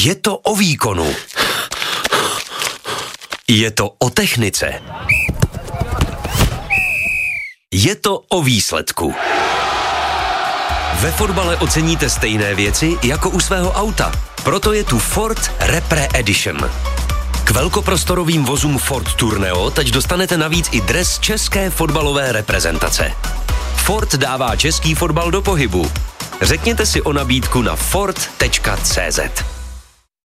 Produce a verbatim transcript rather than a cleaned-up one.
Je to o výkonu. Je to o technice. Je to o výsledku. Ve fotbale oceníte stejné věci jako u svého auta. Proto je tu Ford Repre Edition. K velkoprostorovým vozům Ford Tourneo teď dostanete navíc i dres české fotbalové reprezentace. Ford dává český fotbal do pohybu. Řekněte si o nabídku na ford tečka cé zet.